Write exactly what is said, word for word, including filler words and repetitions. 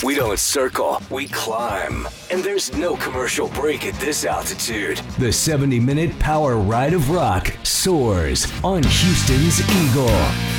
We don't circle, we climb. And there's no commercial break at this altitude. The seventy minute power ride of rock soars on Houston's Eagle.